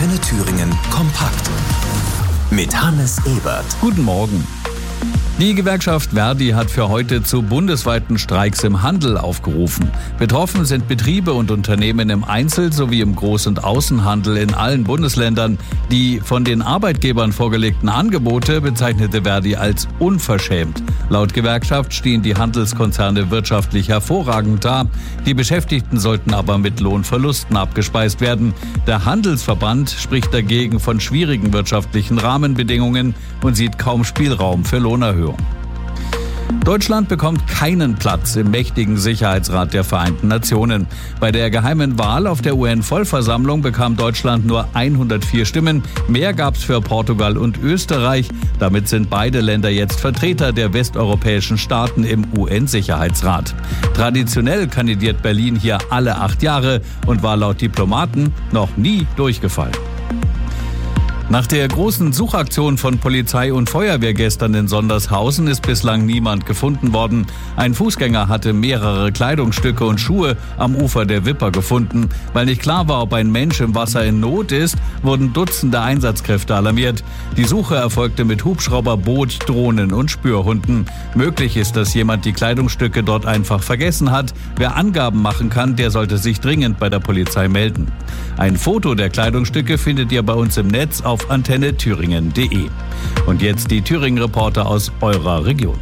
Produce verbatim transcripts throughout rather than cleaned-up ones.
Antenne Thüringen kompakt mit Hannes Ebert. Guten Morgen. Die Gewerkschaft Verdi hat für heute zu bundesweiten Streiks im Handel aufgerufen. Betroffen sind Betriebe und Unternehmen im Einzel- sowie im Groß- und Außenhandel in allen Bundesländern. Die von den Arbeitgebern vorgelegten Angebote bezeichnete Verdi als unverschämt. Laut Gewerkschaft stehen die Handelskonzerne wirtschaftlich hervorragend da. Die Beschäftigten sollten aber mit Lohnverlusten abgespeist werden. Der Handelsverband spricht dagegen von schwierigen wirtschaftlichen Rahmenbedingungen und sieht kaum Spielraum für Lohnerhöhung. Deutschland bekommt keinen Platz im mächtigen Sicherheitsrat der Vereinten Nationen. Bei der geheimen Wahl auf der U N-Vollversammlung bekam Deutschland nur hundertvier Stimmen. Mehr gab es für Portugal und Österreich. Damit sind beide Länder jetzt Vertreter der westeuropäischen Staaten im U N-Sicherheitsrat. Traditionell kandidiert Berlin hier alle acht Jahre und war laut Diplomaten noch nie durchgefallen. Nach der großen Suchaktion von Polizei und Feuerwehr gestern in Sondershausen ist bislang niemand gefunden worden. Ein Fußgänger hatte mehrere Kleidungsstücke und Schuhe am Ufer der Wipper gefunden. Weil nicht klar war, ob ein Mensch im Wasser in Not ist, wurden Dutzende Einsatzkräfte alarmiert. Die Suche erfolgte mit Hubschrauber, Boot, Drohnen und Spürhunden. Möglich ist, dass jemand die Kleidungsstücke dort einfach vergessen hat. Wer Angaben machen kann, der sollte sich dringend bei der Polizei melden. Ein Foto der Kleidungsstücke findet ihr bei uns im Netz auf antenne thüringen punkt de. Und jetzt die Thüringen-Reporter aus eurer Region.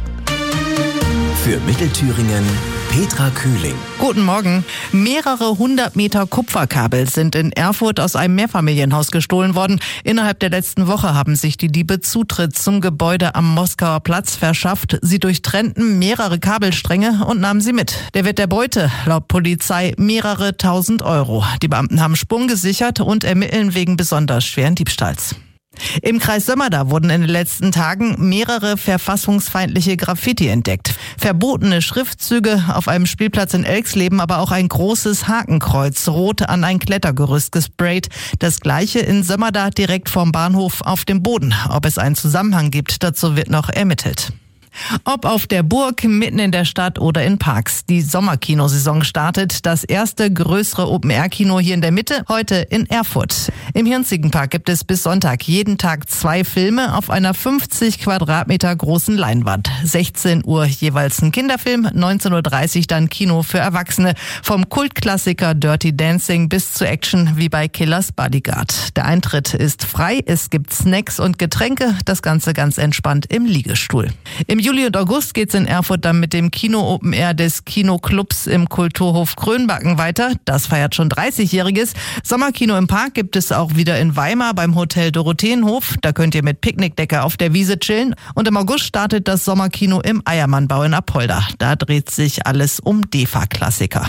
Für Mittelthüringen Petra Kühling. Guten Morgen. Mehrere hundert Meter Kupferkabel sind in Erfurt aus einem Mehrfamilienhaus gestohlen worden. Innerhalb der letzten Woche haben sich die Diebe Zutritt zum Gebäude am Moskauer Platz verschafft. Sie durchtrennten mehrere Kabelstränge und nahmen sie mit. Der Wert der Beute, laut Polizei, mehrere tausend Euro. Die Beamten haben Spuren gesichert und ermitteln wegen besonders schweren Diebstahls. Im Kreis Sömmerda wurden in den letzten Tagen mehrere verfassungsfeindliche Graffiti entdeckt. Verbotene Schriftzüge auf einem Spielplatz in Elxleben, aber auch ein großes Hakenkreuz rot an ein Klettergerüst gesprayt. Das gleiche in Sömmerda direkt vorm Bahnhof auf dem Boden. Ob es einen Zusammenhang gibt, dazu wird noch ermittelt. Ob auf der Burg, mitten in der Stadt oder in Parks. Die Sommerkinosaison startet. Das erste größere Open-Air-Kino hier in der Mitte, heute in Erfurt. Im Hirnziegenpark gibt es bis Sonntag jeden Tag zwei Filme auf einer fünfzig Quadratmeter großen Leinwand. sechzehn Uhr jeweils ein Kinderfilm, neunzehn Uhr dreißig dann Kino für Erwachsene. Vom Kultklassiker Dirty Dancing bis zu Action wie bei Killers Bodyguard. Der Eintritt ist frei, es gibt Snacks und Getränke, das Ganze ganz entspannt im Liegestuhl. Im Juli und August geht's in Erfurt dann mit dem Kino Open Air des Kinoclubs im Kulturhof Krönbacken weiter. Das feiert schon dreißigjähriges. Sommerkino im Park gibt es auch wieder in Weimar beim Hotel Dorotheenhof. Da könnt ihr mit Picknickdecke auf der Wiese chillen. Und im August startet das Sommerkino im Eiermannbau in Apolda. Da dreht sich alles um D E F A-Klassiker.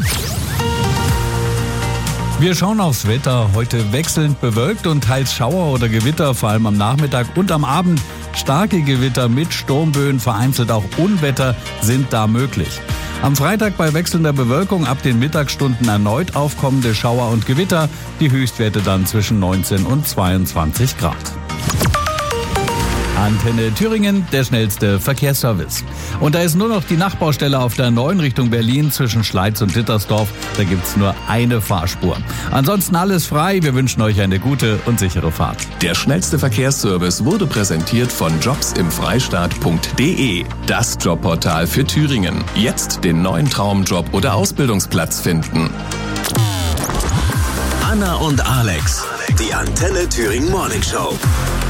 Wir schauen aufs Wetter. Heute wechselnd bewölkt und teils Schauer oder Gewitter, vor allem am Nachmittag und am Abend. Starke Gewitter mit Sturmböen, vereinzelt auch Unwetter sind da möglich. Am Freitag bei wechselnder Bewölkung ab den Mittagsstunden erneut aufkommende Schauer und Gewitter. Die Höchstwerte dann zwischen neunzehn und zweiundzwanzig Grad. Antenne Thüringen, der schnellste Verkehrsservice. Und da ist nur noch die Nachbaustelle auf der neuen Richtung Berlin zwischen Schleiz und Dittersdorf. Da gibt's nur eine Fahrspur. Ansonsten alles frei. Wir wünschen euch eine gute und sichere Fahrt. Der schnellste Verkehrsservice wurde präsentiert von jobs im freistaat punkt de. Das Jobportal für Thüringen. Jetzt den neuen Traumjob oder Ausbildungsplatz finden. Anna und Alex, die Antenne Thüringen Morning Show.